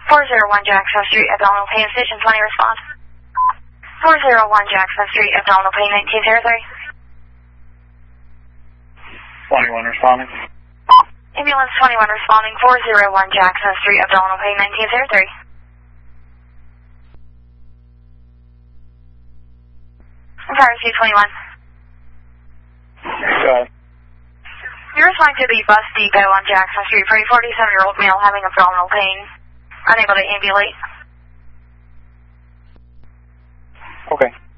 401 Jackson Street, abdominal pain, station 20, respond. 401 Jackson Street, abdominal pain, 1903. 21 responding. Ambulance 21 responding, 401 Jackson Street, abdominal pain, 1903. Empire C21. Go ahead. You're responding to the bus depot on Jackson Street for a 47-year-old male having abdominal pain, unable to ambulate. Okay.